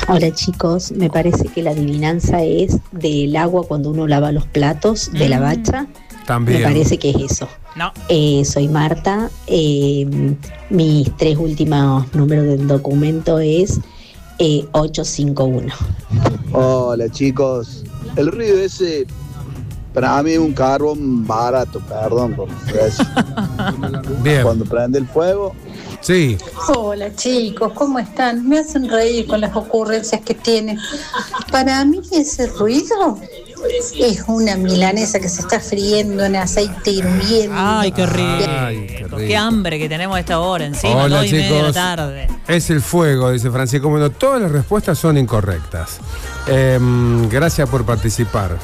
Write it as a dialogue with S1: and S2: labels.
S1: Hola chicos, me parece que la adivinanza es del agua cuando uno lava los platos de la bacha.
S2: También.
S1: Me parece que es eso.
S3: No.
S1: Soy Marta. Mis 3 últimos números del documento es 851.
S4: Hola chicos, el ruido ese para mí es un carbón barato, perdón por eso.
S2: Bien.
S4: Cuando prende el fuego.
S2: Sí.
S5: Hola chicos, ¿cómo están? Me hacen reír con las ocurrencias que tienen. Para mí ese ruido es una milanesa que se está friendo en aceite hirviendo.
S3: Ay, qué rico.
S2: Ay, qué rico.
S3: Qué hambre que tenemos a esta hora encima,
S2: Hola
S3: 2:30 de la
S2: chicos,
S3: tarde.
S2: es el fuego, dice Francisco. Bueno, todas las respuestas son incorrectas. Gracias por participar.